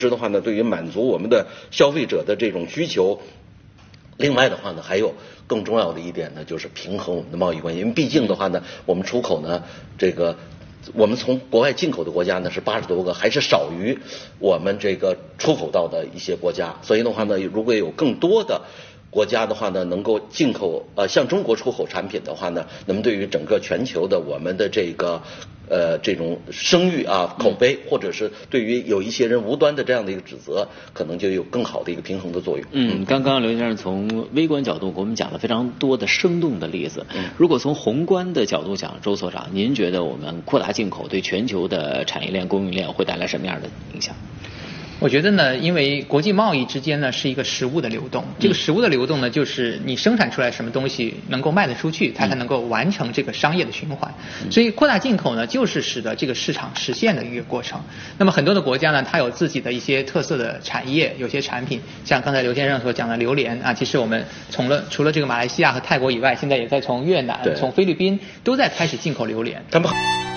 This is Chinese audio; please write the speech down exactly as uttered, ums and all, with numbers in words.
的话呢，对于满足我们的消费者的这种需求。另外的话呢，还有更重要的一点呢，就是平衡我们的贸易关系。因为毕竟的话呢，我们出口呢，这个我们从国外进口的国家呢是八十多个，还是少于我们这个出口到的一些国家。所以的话呢，如果有更多的国家的话呢，能够进口呃向中国出口产品的话呢，那么对于整个全球的我们的这个呃这种声誉啊、口碑，或者是对于有一些人无端的这样的一个指责，可能就有更好的一个平衡的作用。 嗯，刚刚刘先生从微观角度给我们讲了非常多的生动的例子。嗯，如果从宏观的角度讲，周所长，您觉得我们扩大进口对全球的产业链、供应链会带来什么样的影响？ 我觉得呢，因为国际贸易之间呢是一个实物的流动，这个实物的流动呢，就是你生产出来什么东西能够卖得出去，它才能够完成这个商业的循环。所以扩大进口呢，就是使得这个市场实现的一个过程。那么很多的国家呢，它有自己的一些特色的产业，有些产品，像刚才刘先生所讲的榴莲啊，其实我们从了除了这个马来西亚和泰国以外，现在也在从越南、从菲律宾都在开始进口榴莲。 他们。